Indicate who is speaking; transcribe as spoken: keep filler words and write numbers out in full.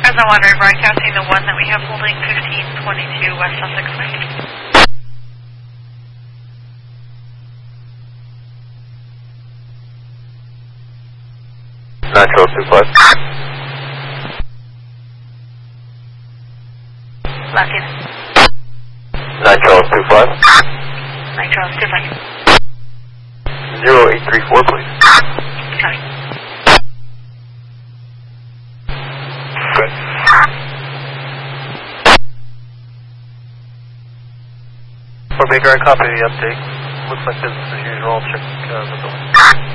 Speaker 1: Fresno Water, broadcasting the one that we have holding fifteen twenty-two West Sussex Way.
Speaker 2: nine twelve two five.
Speaker 1: Lock in.
Speaker 2: nine twelve two five.
Speaker 1: nine twelve two five.
Speaker 2: zero eight three four, please.
Speaker 1: Sorry.
Speaker 2: Good. For Baker, I copy the update. Looks like business as usual. I'll check uh, the building.